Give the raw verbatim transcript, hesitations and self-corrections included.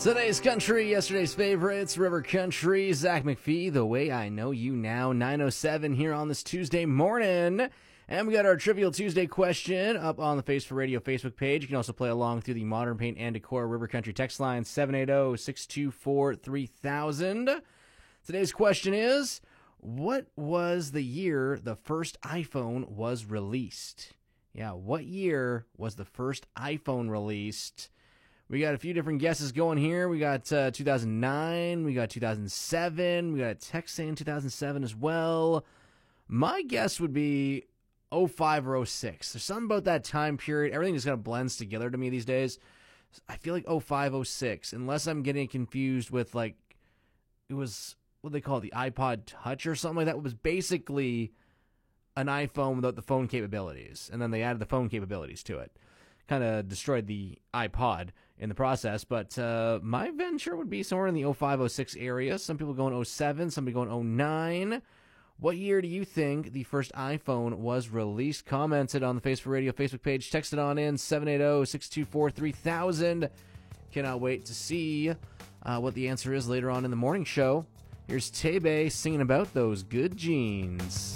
Today's country, yesterday's favorites, River Country, Zach McPhee, The Way I Know You Now, nine oh seven here on this Tuesday morning. And we got our Trivial Tuesday question up on the Face for Radio Facebook page. You can also play along through the Modern Paint and Decor River Country text line, seven eight zero, six two four, three thousand. Today's question is, what was the year the first iPhone was released? Yeah, what year was the first iPhone released? We got a few different guesses going here. We got uh, two thousand nine, we got two thousand seven, we got a text saying two thousand seven as well. My guess would be oh five or oh six. There's something about that time period. Everything just kind of blends together to me these days. I feel like oh five, oh six, unless I'm getting confused with, like, it was, what do they call it, the iPod Touch or something like that. It was basically an iPhone without the phone capabilities, and then they added the phone capabilities to it. Kind of destroyed the iPod in the process, but uh, my venture would be somewhere in the oh five, oh six area. Some people going oh seven, some people going oh nine. What year do you think the first iPhone was released? Commented on the Face for Radio Facebook page. Text it on in, seven eight zero, six two four, three thousand. Cannot wait to see uh, what the answer is later on in the morning show. Here's Tebe singing about those good jeans.